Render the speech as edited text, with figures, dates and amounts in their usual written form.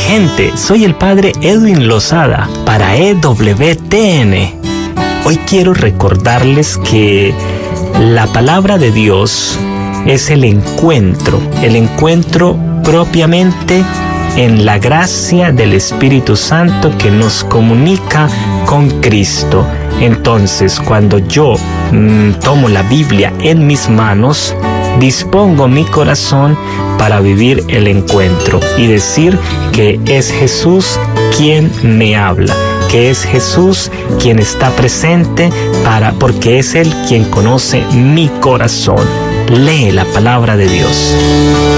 gente, soy el padre Edwin Lozada para EWTN. Hoy quiero recordarles que la palabra de Dios es el encuentro propiamente en la gracia del Espíritu Santo que nos comunica con Cristo. Entonces, cuando yo tomo la Biblia en mis manos, dispongo mi corazón para vivir el encuentro y decir que es Jesús quien me habla, que es Jesús quien está presente porque es Él quien conoce mi corazón. Lee la palabra de Dios.